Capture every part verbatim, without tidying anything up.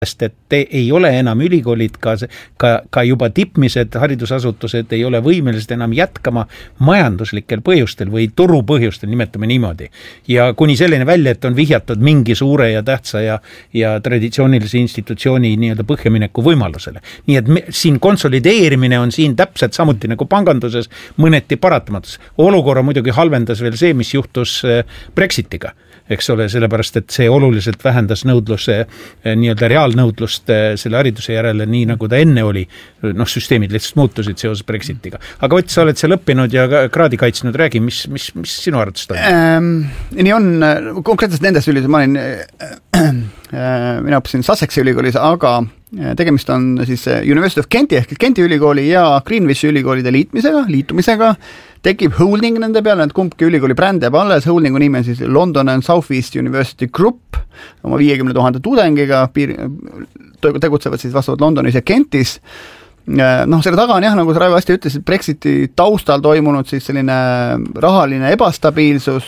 sest et ei ole enam ülikoolid, ka, ka, ka juba tippmised haridusasutused ei ole võimelised enam jätkama majanduslikel põhjustel või turu põhjustel, nimetame niimoodi. Ja kuni selline välja, et on vihjatud mingi suure ja tähtsa ja, ja traditsioonilise institutsiooni nii-öelda põhjamineku võimalusele. Nii et me, siin konsolideerimine on siin täpselt samuti nagu panganduses mõneti paratamatus. Olukorra muidugi halvendas veel see, mis juhtus Brexitiga. Eks ole, sellepärast, et see oluliselt vähendas nõudluse, nii-öelda reaalnõudlust selle hariduse järele, nii nagu ta enne oli. Noh, süsteemid lihtsalt muutusid seoses Brexitiga. Aga Ott, sa oled seal õppinud ja kraadi kaitsnud, räägi, mis, mis, mis sinu arvates toimub? Ähm, nii on, konkreetselt nendes ülikoolides, ma olin, äh, mina õppisin Sussexi ülikoolis, aga tegemist on siis University of Kenti ehk Kenti ülikooli ja Greenwichi ülikoolide liitmisega, liitumisega, tekib holding nende peale, et kumbki ülikooli bränd jääb alles, holdingu nimi on siis London and South East University Group, oma viiekümne tuhande tudengiga, piir, tegutsevad siis vastavalt Londonis ja Kentis. Noh, selle taga on jah, nagu sa Raivo hästi ütlesid, Brexiti taustal toimunud siis selline rahaline ebastabiilsus,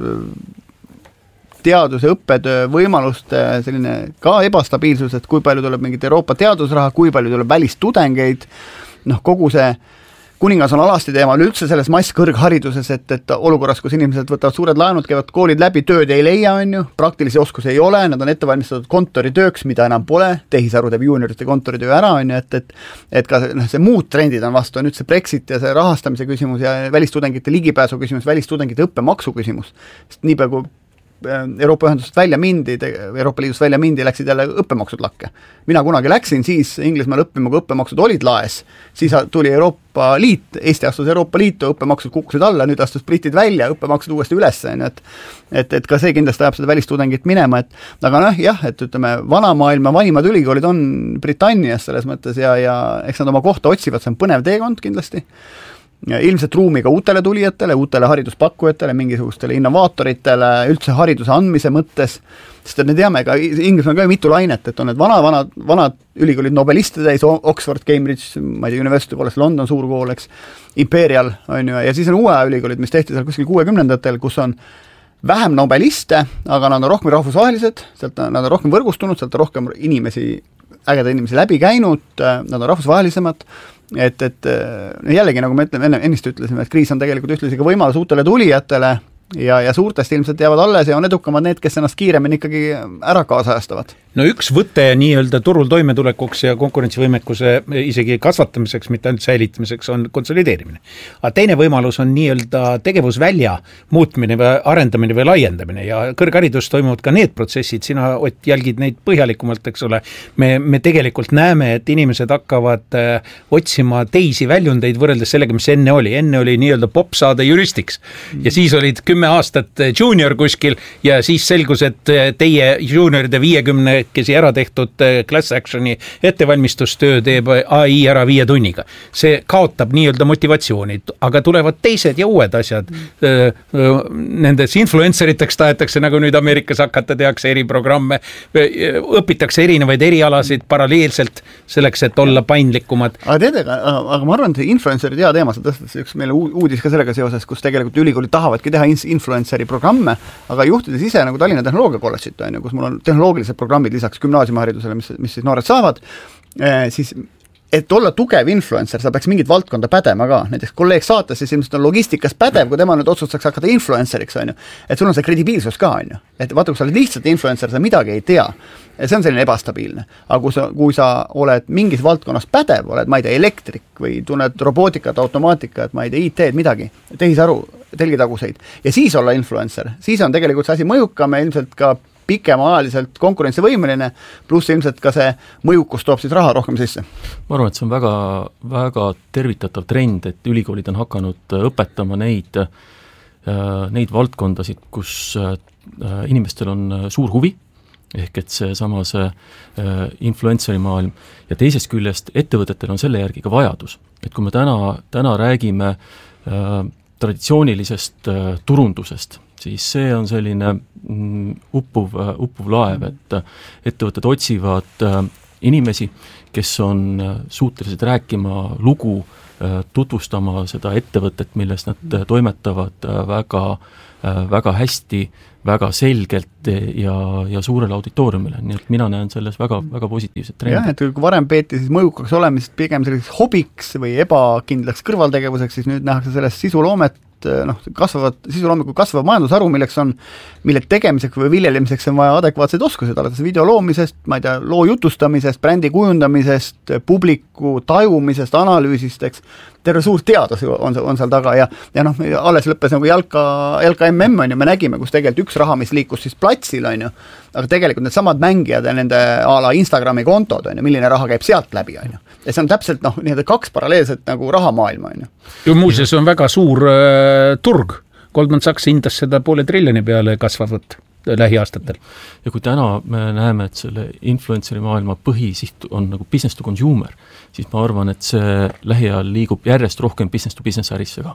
teaduse õppetöö võimaluste selline ka ebastabiilsus, et kui palju tuleb mingit Euroopa teadusraha, kui palju tuleb välistudengeid, noh, kogu see kuningas on alasti teemal üldse selles masskõrghariduses, et, et olukorras, kus inimesed võtavad suured laenud, käivad koolid läbi, tööd ei leia, on ju, praktilisi oskusi ei ole, nad on ettevalmistatud kontoritööks, mida enam pole, tehisaru teeb juuniorite kontoritöö ära, on ju, et, et, et ka see, see muud trendid on vastu, nüüd see Brexit ja see rahastamise küsimus ja välistudengite ligipääsu küsimus, välistudengite õppemaksu küsimus, sest nii peaaegu Euroopa ühendusest välja mindi, Euroopa Liidust välja mindi, läksid jälle õppemaksud lakke. Mina kunagi läksin, siis Inglismaal õppima, kui õppemaksud olid laes, siis tuli Euroopa Liit, Eesti astus Euroopa Liitu, õppemaksud kukkusid alla, nüüd astus britid välja, õppemaksud uuesti üles, et, et, et ka see kindlasti ajab seda välistudengit minema, et aga noh, jah, et ütleme, vanamaailma vanimad ülikoolid on Britannias selles mõttes ja, ja eks nad oma kohta otsivad, see on põnev teekond kindlasti. Ja ilmselt ruumiga uutele tulijatele, uutele hariduspakkujatele, mingisugustele innovaatoritele, üldse hariduse andmise mõttes, sest me teame ka, Inglismaal ka mitu lainet, et on need vana, vana, vanad ülikoolid nobeliste täis, Oxford, Cambridge, ma ei tea, University College London, suurkool, eks, Imperial, on ju, ja siis on uue ülikoolid, mis tehti seal kuskil kuuekümnendatel, kus on vähem nobeliste, aga nad on rohkem rahvusvahelised, sealt nad on rohkem võrgustunud, sealt on rohkem inimesi, ägeda inimesi läbi käinud, nad on rahvusvahelisemad, et, et jällegi, nagu me ütleme, enne, ennist ütlesime, et kriis on tegelikult ühtlasi ka võimalus uutele tulijatele ja, ja suurtest ilmselt jäävad alles ja on edukamad need, kes ennast kiiremini ikkagi ära kaasajastavad. No üks võte nii-öelda turul toimetulekuks ja konkurentsivõimekuse isegi kasvatamiseks, mitte ainult säilitamiseks, on konsolideerimine. Aga teine võimalus on nii-öelda tegevusvälja muutmine või arendamine või laiendamine ja kõrgharidus toimuvad ka need protsessid, sina Ott, jälgid neid põhjalikumalt, eks ole. Me, me tegelikult näeme, et inimesed hakkavad äh, otsima teisi väljundeid võrreldes sellega, mis enne oli. Enne oli nii-öelda pop saada juristiks ja siis olid kümme aastat junior kuskil ja siis selgus, et teie junioride viiekümne kesi ära tehtud class actioni ettevalmistustöö teeb A I ära viie tunniga. See kaotab nii-öelda motivatsiooni, aga tulevad teised ja uued asjad. Nendes influenceriteks tahetakse, nagu nüüd Ameerikas hakata, tehakse eriprogramme, õpitakse erinevaid erialasid paralleelselt selleks, et olla paindlikumad. Aga teed, aga, aga ma arvan, et influencerid hea teema, sa tõstad üks meile uudis ka sellega seoses, kus tegelikult ülikoolid tahavadki teha influenceri programme, aga juhtides ise nagu Tallinna Tehnoloogia kolledžit, on ju, kus mul on tehnoloogilised programmid lisaks gümnaasiumiharidusele, mis, mis siis noored saavad, siis et olla tugev influencer, sa peaks mingit valdkonda pädema ka. Näiteks kolleeg saates, siis ilmselt on logistikas pädev, kui tema nüüd otsustaks hakata influenceriks, on ju. Et sul on see kredibiilsus ka, on ju. Et vaata, kui sa oled lihtsalt influencer, sa midagi ei tea. Ja see on selline ebastabiilne. Aga kui sa, kui sa oled mingis valdkonnas pädev, oled, ma ei tea, elektrik või tunned robootikat, automaatikat, ma ei tea, I T-d midagi, tehisaru, telgitaguseid. Ja siis olla influencer. Siis on tegelikult see asi mõjukam ja ilmselt ka pikemaajaliselt konkurentsivõimeline, pluss ilmselt ka see mõjukus toob siis raha rohkem sisse. Ma arvan, et see on väga, väga tervitatav trend, et ülikoolid on hakanud õpetama neid, neid valdkondasid, kus inimestel on suur huvi, ehk et see sama see influenceri maailm ja teisest küljest ettevõtetel on selle järgi ka vajadus. Et kui me täna, täna räägime traditsioonilisest turundusest, siis see on selline uppuv, uppuv laev, et ettevõtted otsivad inimesi, kes on suutelised rääkima lugu, tutvustama seda ettevõtet, milles nad toimetavad väga, väga hästi, väga selgelt ja, ja suurele auditooriumile, nii et mina näen selles väga, väga positiivset trendi. Jah, et kui varem peeti siis mõjukaks olemist pigem selliseks hobiks või ebakindlaks kõrvaltegevuseks, siis nüüd nähakse sellest sisuloomet, noh, kasvavad, sisuloomiku kasvav majandusharu, milleks on, mille tegemiseks või viljelemiseks on vaja adekvaatseid oskuseid, alates video loomisest, ma ei tea, loo jutustamisest, brändi kujundamisest, publiku tajumisest, analüüsist, eks, terve suur teadus on, on seal taga ja, ja noh, alles lõppes nagu jalka, jalka M M on ju, me nägime, kus tegelikult üks raha, mis liikus siis platsil on ju, aga tegelikult need samad mängijad ja nende a la Instagrami kontod on ju, milline raha käib sealt läbi on ju. Ja see on täpselt noh, nii-öelda kaks paralleelset nagu rahamaailma on ju. Ja muuseas on väga suur äh, turg. Goldman Sachs hindas seda poole triljoni peale kasvavat lähiaastatel. Ja kui täna me näeme, et selle influenceri maailma põhisiht on nagu business to consumer, siis ma arvan, et see lähiajal liigub järjest rohkem business to business ärisse ka.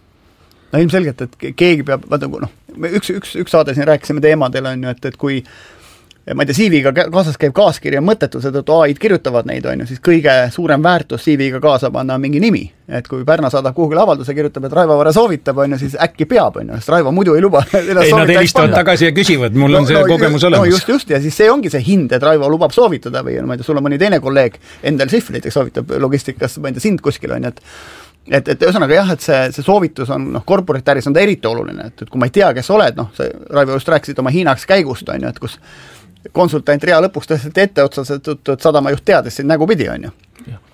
No ilmselgelt, et keegi peab, vaata, noh, üks, üks, üks saade siin rääkisime teemadel on ju, et, et kui ma ei tea, C V-ga kaasas käib kaaskirja mõttetu, sedatu A I-d kirjutavad neid, on ju, siis kõige suurem väärtus C V-ga kaasa panna mingi nimi. Et kui Pärna saadab kuhugile avalduse, kirjutab, et Raivo Vare soovitab, on ju, siis äkki peab, on ju, sest Raivo muidu ei luba. Ei, nad helistavad tagasi ja küsivad, mul on no, see no, kogemus olemas. No just, just, ja siis see ongi see hind, et Raivo lubab soovitada või, ma ei tea, sul on mõni teine kolleeg, Endel Sihv näiteks soovitab logistikas, ma ei tea, sind kuskil, on ju, et et, et ühesõnaga jah, et see, see soovitus on, noh, korporatäris on ta eriti oluline, et, et kui ma ei tea, kes oled, noh, see Raivo just rääkisid oma Hiinaks käigust, on ju, et kus konsultant rea lõpuks tõesti ette otsas, et, et sadama juht teades siin nägupidi on ju.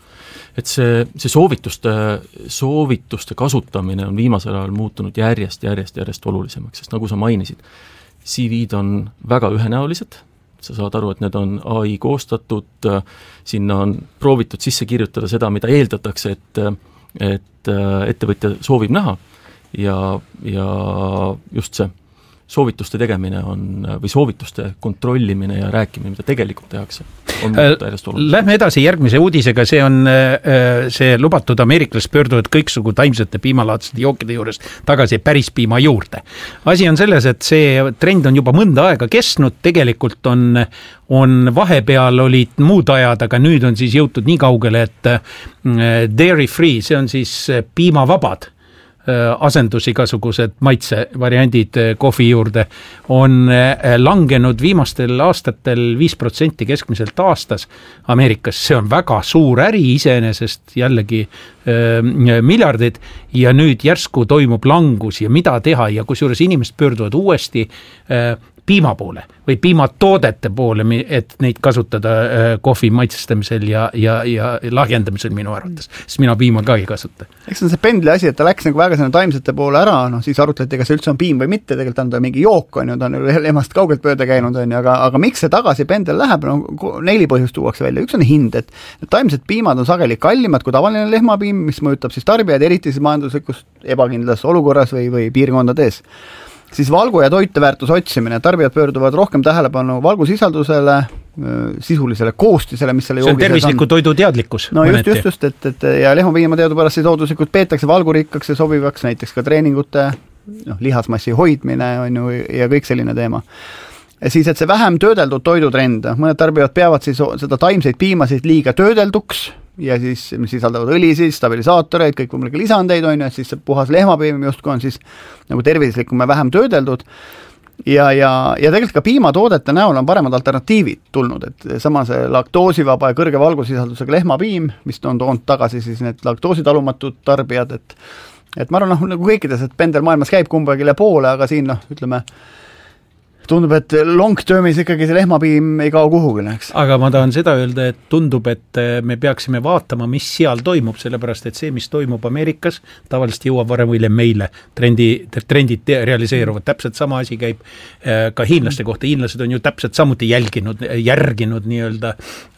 Et see, see soovituste, soovituste kasutamine on viimasel ajal muutunud järjest, järjest, järjest olulisemaks, sest nagu sa mainisid, C V-d on väga ühenäolised, sa saad aru, et need on A I koostatud, sinna on proovitud sisse kirjutada seda, mida eeldatakse, et, et ettevõtja soovib näha ja, ja just see soovituste tegemine on, või soovituste kontrollimine ja rääkimine, mida tegelikult tehakse, on muuta järjest oluline. Lähme edasi järgmise uudisega, see on see lubatud ameeriklased pöörduvad kõiksugu taimsete piimalaadsete jookide juures tagasi päris piima juurde. Asi on selles, et see trend on juba mõnda aega kestnud, tegelikult on, on vahepeal olid muud ajad, aga nüüd on siis jõutud nii kaugele, et dairy free, see on siis piimavabad asendus igasugused maitsevariandid kohvi juurde, on langenud viimastel aastatel viis protsenti keskmiselt aastas Ameerikas. See on väga suur äri iseenesest, jällegi äh, miljardid, ja nüüd järsku toimub langus ja mida teha, ja kusjuures inimesed pöörduvad uuesti äh, piima poole või piimatoodete poole, et neid kasutada kohvi maitsestamisel ja, ja, ja lahjendamisel minu arvates, sest mina piima ka ei kasuta. Eks on see pendli asi, et ta läks nagu väga sinna taimsete poole ära, noh siis arutleti, kas see üldse on piim või mitte, tegelikult on ta mingi jook, on ju, ta on lehmast kaugelt pööda käinud, on ju, aga, aga miks see tagasi pendel läheb, no neli põhjust tuuakse välja, üks on hind, et taimsed piimad on sageli kallimad kui tavaline lehmapiim, mis mõjutab siis tarbijaid, eriti siis majanduslikus ebakindlas olukorras või, või piirkondades. Siis valgu ja toiteväärtuse otsimine, tarbijad pöörduvad rohkem tähelepanu valgusisaldusele, sisulisele koostisele, mis selle see on tervisliku on. Toidu teadlikkus. No just, just, just, et, et ja lehmapiima teadupärast siis looduslikult peetakse valgurikkaks ja sobivaks näiteks ka treeningute, noh, lihasmassi hoidmine on ju ja kõik selline teema. Ja siis, et see vähem töödeldud toidutrend, mõned tarbijad peavad siis seda taimseid piimasid liiga töödelduks ja siis mis sisaldavad õlisid, stabilisaatoreid, kõik võimalikke lisandeid on ju, et siis see puhas lehmapiim justkui on siis nagu tervislikum ja vähem töödeldud ja, ja, ja tegelikult ka piimatoodete näol on paremad alternatiivid tulnud, et sama see laktoosivaba ja kõrge valgusisaldusega lehmapiim, mis on toonud tagasi siis need laktoositalumatud tarbijad, et, et ma arvan, noh, nagu kõikides, et pendel maailmas käib kumbagile poole, aga siin, noh, ütleme, tundub, et long termis ikkagi see lehmapiim ei kao kuhugi, eks. Aga ma tahan seda öelda, et tundub, et me peaksime vaatama, mis seal toimub, sellepärast, et see, mis toimub Ameerikas, tavaliselt jõuab varem või meile. Trendi, trendid realiseeruvad. Täpselt sama asi käib ka hiinlaste kohta. Hiinlased on ju täpselt samuti jälginud, järginud nii-öelda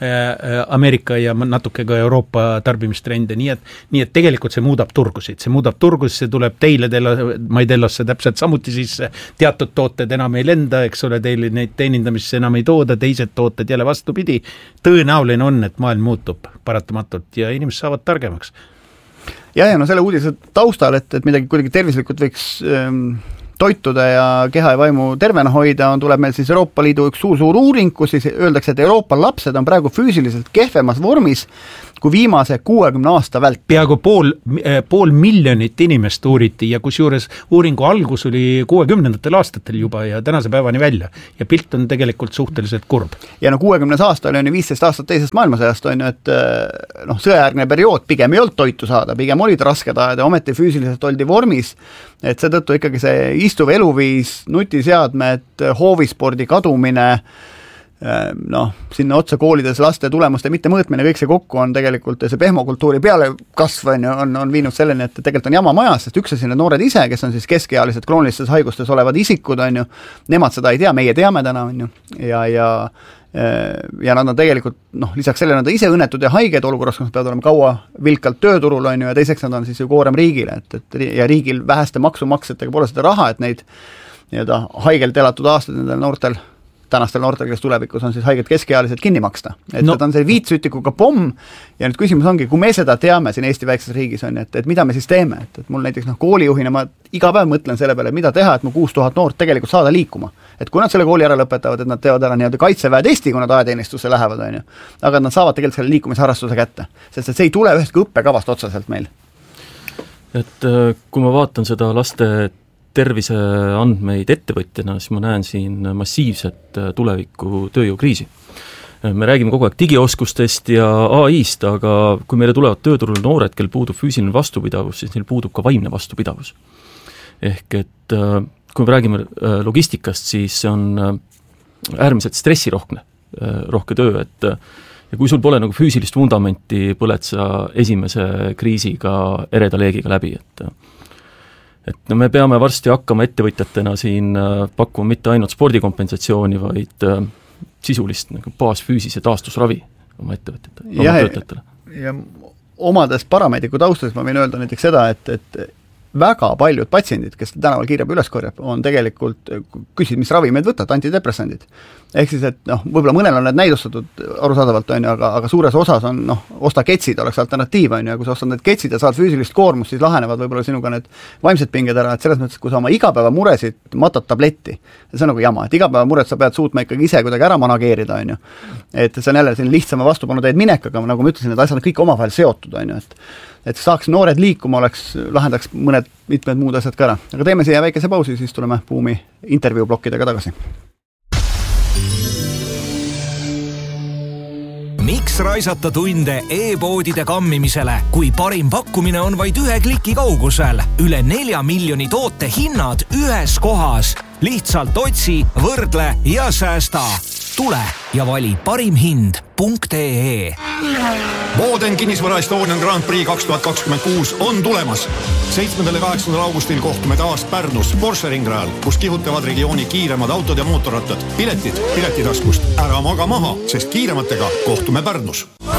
Ameerika ja natuke ka Euroopa tarbimistrende. Nii et, nii et tegelikult see muudab turgusid. See muudab turgusid, see tuleb teile, Maidelosse täpselt samuti sisse. Teatud tooted enam ei lenda, eks ole, teil neid teenindamisse enam ei tooda, teised tooted jälle vastupidi. Tõenäoline on, et maailm muutub paratamatult ja inimesed saavad targemaks. Ja, ja no selle uudise taustal, et, et midagi kuidagi tervislikult võiks ähm, toituda ja keha ja vaimu tervena hoida, on, tuleb meil siis Euroopa Liidu üks suur-suur uuring, kus siis öeldakse, et Euroopa lapsed on praegu füüsiliselt kehvemas vormis kui viimase kuuekümne aasta vält. Peaaegu pool, pool miljonit inimest uuriti ja kusjuures uuringu algus oli kuuekümnendatel aastatel juba ja tänase päevani välja. Ja pilt on tegelikult suhteliselt kurb. Ja no kuuekümnes aasta oli viisteist aastat teisest maailmasõjast, on ju, et noh, sõjajärgne periood pigem ei olnud toitu saada, pigem olid rasked ajad ja ometi füüsiliselt oldi vormis, et seetõttu ikkagi see istuv eluviis, nutiseadmed, hoovispordi kadumine, noh, sinna otsa koolides laste tulemuste mitte mõõtmine, kõik see kokku on tegelikult see pehmokultuuri peale kasv on, on, on viinud selleni, et tegelikult on jama majas, sest üks asi need noored ise, kes on siis keskealised kroonilistes haigustes olevad isikud, on ju, nemad seda ei tea, meie teame täna, on ju, ja, ja ja nad on tegelikult, noh, lisaks sellele nad on ise õnnetud ja haiged olukorras, kus nad peavad olema kaua vilkalt tööturul, on ju, ja teiseks nad on siis ju koorem riigile, et, et ja riigil väheste maksumaksjatega pole seda raha, et neid nii-öelda haigelt elatud aastad nendel noortel tänastel noortel, kes tulevikus on siis haiged keskealised kinni maksta. Et no. Ta on see viitsütikuga pomm ja nüüd küsimus ongi, kui me seda teame siin Eesti väikses riigis on, et, et mida me siis teeme, et, et mul näiteks noh, koolijuhina ma iga päev mõtlen selle peale, mida teha, et mu kuus tuhat noort tegelikult saada liikuma. Et kui nad selle kooli ära lõpetavad, et nad teevad ära nii-öelda kaitseväe testi, kui nad ajateenistusse lähevad, on ju. Aga nad saavad tegelikult selle liikumisharrastuse kätte, sest see ei tule ühestki õppekavast otseselt meil. Et kui ma vaatan seda laste terviseandmeid ettevõtjana, siis ma näen siin massiivset tuleviku tööjõukriisi. Me räägime kogu aeg digioskustest ja A I-st, aga kui meile tulevad tööturul noored, kel puudub füüsiline vastupidavus, siis neil puudub ka vaimne vastupidavus. Ehk et kui me räägime logistikast, siis see on äärmiselt stressirohke rohke töö, et ja kui sul pole nagu füüsilist vundamenti, põled sa esimese kriisiga ereda leegiga läbi, et et no me peame varsti hakkama ettevõtjatena siin pakkuma mitte ainult spordikompensatsiooni, vaid sisulist nagu baasfüüsise taastusravi oma ettevõtjatele, oma töötajatele. Ja omades parameediku taustades ma võin öelda näiteks seda, et, et väga paljud patsiendid, kes tänaval kiirabi üles korjab, on tegelikult, küsid, mis ravimeid võtad, antidepressandid. Ehk siis, et noh, võib-olla mõnel on need näidustatud arusaadavalt, on ju, aga, aga suures osas on, noh, osta ketsid oleks alternatiiv, on ju, ja kui sa ostad need ketsid ja saad füüsilist koormust, siis lahenevad võib-olla sinuga need vaimsed pinged ära, et selles mõttes, kui sa oma igapäeva muresid matad tabletti, see on nagu jama, et igapäeva mured sa pead suutma ikkagi ise kuidagi ära manageerida, on ju. Et see on jälle siin lihtsama vastupanu teed minek, aga nagu ma ütlesin, need asjad on kõik omavahel seotud, on ju, et et saaks noored liikuma, oleks, lahendaks mõned mitmed muud asjad ka ära. Aga teeme siia väikese pausi, siis tuleme Buumi intervjuublokkidega tagasi. Miks raisata tunde e-poodide kammimisele, kui parim pakkumine on vaid ühe kliki kaugusel? Üle nelja miljoni toote hinnad ühes kohas. Lihtsalt otsi, võrdle ja säästa. Tule ja vali parim hind punkt ee. Boden kinnisvara Estonian Grand Prix kaks tuhat kakskümmend kuus on tulemas. seitsmendal ja kaheksandal augustil kohtume taas Pärnus Porsche ringrajal, kus kihutavad regiooni kiiremad autod ja mootorrattad. Piletid piletitaskust. Ära maga maha, sest kiirematega kohtume Pärnus.